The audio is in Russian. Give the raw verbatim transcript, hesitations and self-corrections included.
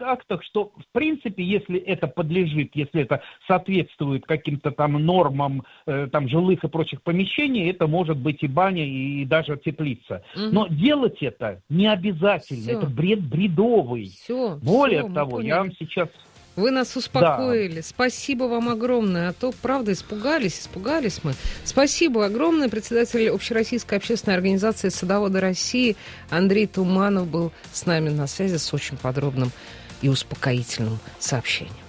актах, что, в принципе, если это подлежит, если это соответствует каким-то там нормам э, там, жилых и прочих помещений, это может быть и баня, и, и даже теплица. Угу. Но делать это не обязательно. Все. Это бред бредовый. Все, Более все, того, я вам сейчас... Вы нас успокоили. Да. Спасибо вам огромное. А то, правда, испугались, испугались мы. Спасибо огромное. Председатель Общероссийской общественной организации «Садоводы России» Андрей Туманов был с нами на связи с очень подробным и успокоительным сообщением.